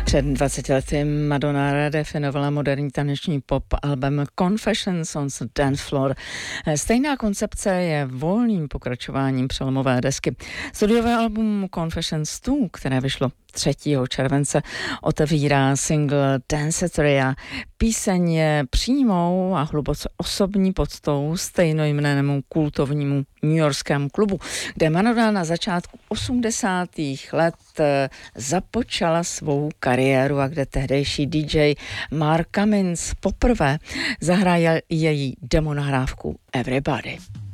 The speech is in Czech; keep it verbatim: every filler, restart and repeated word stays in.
Před dvaceti lety Madonna redefinovala moderní taneční pop album Confessions on the Dance Floor. Stejná koncepce je volným pokračováním přelomové desky. Studiové album Confessions dva, které vyšlo třetího července, otevírá single Danceteria. Píseň je přímou a hluboce osobní poctou stejnojmennému kultovnímu newyorskému klubu, kde Madonna na začátku osmdesátých let započala svou kariéru a kde tehdejší dý džej Mark Cummins poprvé zahrál její demonahrávku Everybody.